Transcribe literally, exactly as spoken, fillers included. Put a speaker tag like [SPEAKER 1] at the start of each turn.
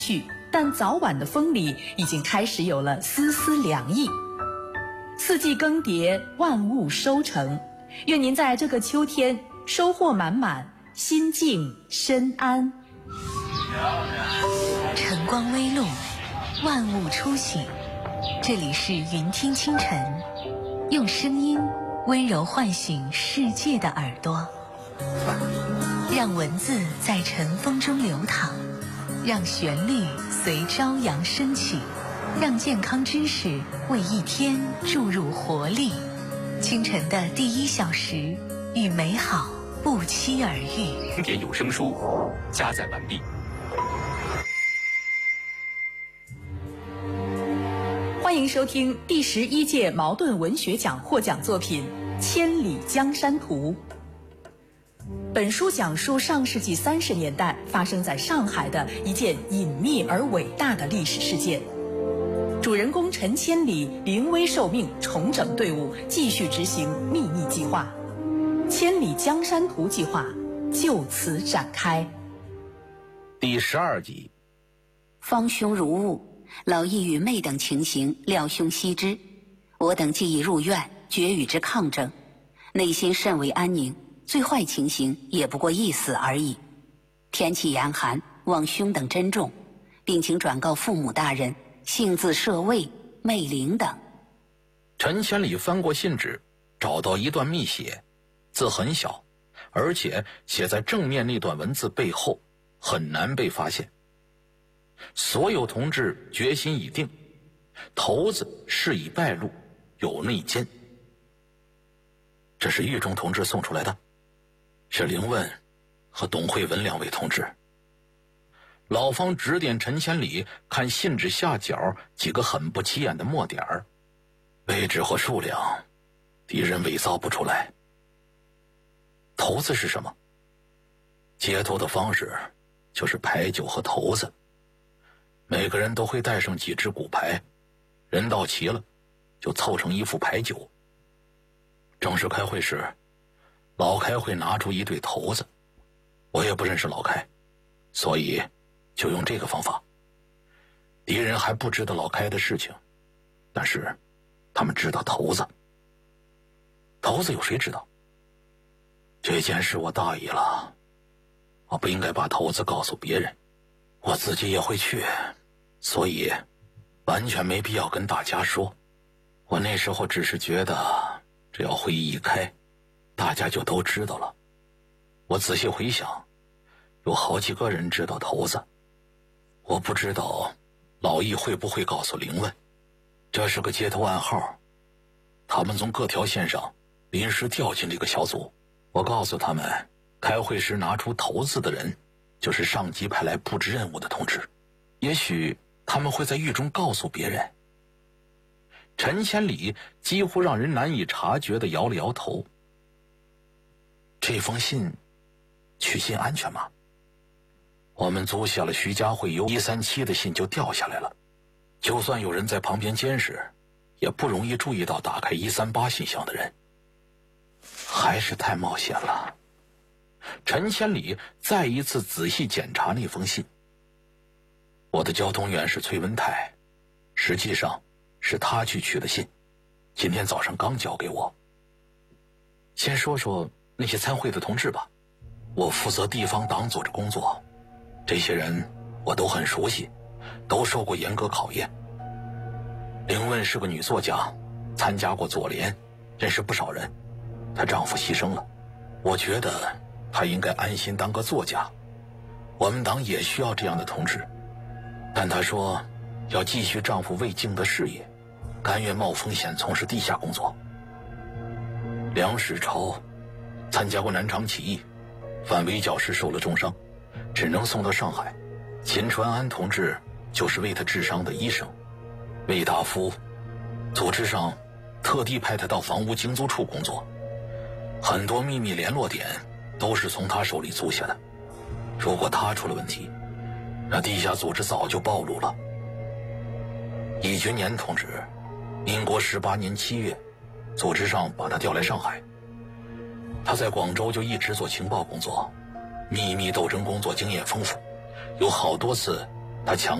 [SPEAKER 1] 去，但早晚的风里已经开始有了丝丝凉意。四季更迭，万物收成，愿您在这个秋天收获满满，心静身安。
[SPEAKER 2] 晨光微露，万物初醒，这里是云听清晨，用声音温柔唤醒世界的耳朵，让文字在晨风中流淌，让旋律随朝阳升起，让健康知识为一天注入活力。清晨的第一小时，与美好不期而遇。
[SPEAKER 3] 经典有声书加载完毕。
[SPEAKER 1] 欢迎收听第十一届茅盾文学奖获奖作品《千里江山图》。本书讲述上世纪三十年代发生在上海的一件隐秘而伟大的历史事件。主人公陈千里临危受命，重整队伍，继续执行秘密计划。千里江山图计划就此展开。
[SPEAKER 4] 第十二集，
[SPEAKER 5] 方兄如雾，老义与妹等情形，料兄悉知。我等既已入院，决与之抗争，内心甚为安宁。最坏情形也不过一死而已。天气严寒，望兄等珍重，并请转告父母大人，幸自舍卫、媚玲等。
[SPEAKER 4] 陈千里翻过信纸，找到一段密写，字很小，而且写在正面那段文字背后，很难被发现。所有同志决心已定，头子事已败露，有内奸。这是狱中同志送出来的，是凌问和董慧文两位同志。老方指点陈千里看信纸下角几个很不起眼的墨点儿，位置和数量敌人伪造不出来。头子是什么？接头的方式就是牌九和头子，每个人都会带上几只骨牌，人到齐了就凑成一副牌九。正式开会时，老开会拿出一对头子，我也不认识老开，所以就用这个方法。敌人还不知道老开的事情，但是他们知道头子。头子有谁知道？这件事我大意了，我不应该把头子告诉别人，我自己也会去，所以完全没必要跟大家说。我那时候只是觉得只要会议一开，大家就都知道了。我仔细回想，有好几个人知道头子，我不知道老易会不会告诉凌问，这是个接头暗号。他们从各条线上临时调进这个小组，我告诉他们，开会时拿出头字的人就是上级派来布置任务的同志，也许他们会在狱中告诉别人。陈千里几乎让人难以察觉地摇了摇头。这封信取信安全吗？我们租下了徐家汇邮一三七的信就掉下来了，就算有人在旁边监视，也不容易注意到打开一三八信箱的人。还是太冒险了。陈千里再一次仔细检查那封信。我的交通员是崔文泰，实际上是他去取的信，今天早上刚交给我。先说说那些参会的同志吧。我负责地方党组织工作，这些人我都很熟悉，都受过严格考验。凌问是个女作家，参加过左联，认识不少人。她丈夫牺牲了，我觉得她应该安心当个作家。我们党也需要这样的同志，但她说要继续丈夫未竟的事业，甘愿冒风险从事地下工作。梁实超参加过南昌起义，反围剿时受了重伤，只能送到上海。秦传安同志就是为他治伤的医生。魏大夫组织上特地派他到房屋经租处工作，很多秘密联络点都是从他手里租下的。如果他出了问题，那地下组织早就暴露了。易君年同志，民国十八年七月，组织上把他调来上海。他在广州就一直做情报工作，秘密斗争工作经验丰富，有好多次他强